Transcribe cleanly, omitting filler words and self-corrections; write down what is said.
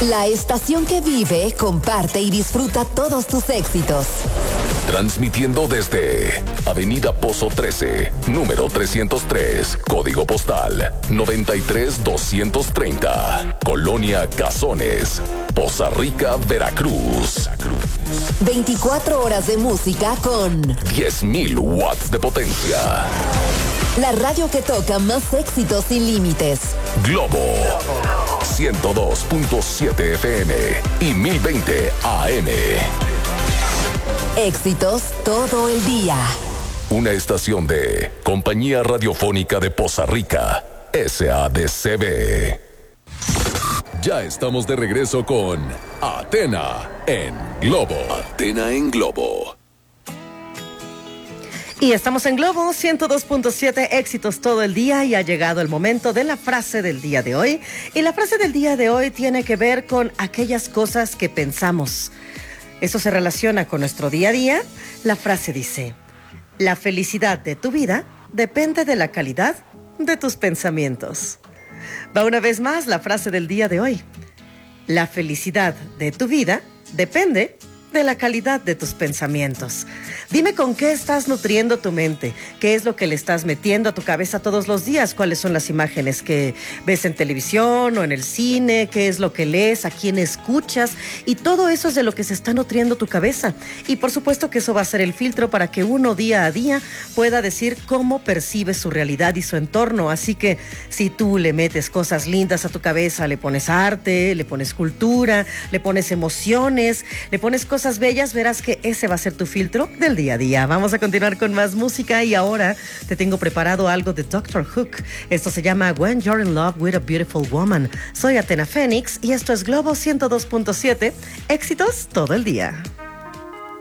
La estación que vive, comparte y disfruta todos tus éxitos. Transmitiendo desde Avenida Pozo 13, número 303, código postal 93230, Colonia Cazones, Poza Rica, Veracruz. 24 horas de música con 10.000 watts de potencia. La radio que toca más éxitos sin límites. Globo 102.7 FM y 1020 AM. Éxitos todo el día. Una estación de Compañía Radiofónica de Poza Rica, SADCB. Ya estamos de regreso con Athena en Globo. Athena en Globo. Y estamos en Globo 102.7, éxitos todo el día, y ha llegado el momento de la frase del día de hoy. Y la frase del día de hoy tiene que ver con aquellas cosas que pensamos. Eso se relaciona con nuestro día a día. La frase dice: la felicidad de tu vida depende de la calidad de tus pensamientos. Va una vez más la frase del día de hoy. La felicidad de tu vida depende de la calidad de tus pensamientos. Dime con qué estás nutriendo tu mente, qué es lo que le estás metiendo a tu cabeza todos los días, cuáles son las imágenes que ves en televisión o en el cine, qué es lo que lees, a quién escuchas, y todo eso es de lo que se está nutriendo tu cabeza. Y por supuesto que eso va a ser el filtro para que uno día a día pueda decir cómo percibe su realidad y su entorno. Así que si tú le metes cosas lindas a tu cabeza, le pones arte, le pones cultura, le pones emociones, le pones cosas bellas, verás que ese va a ser tu filtro del día a día. Vamos a continuar con más música y ahora te tengo preparado algo de Dr. Hook. Esto se llama When You're in Love with a Beautiful Woman. Soy Athena Fénix y esto es Globo 102.7, éxitos todo el día.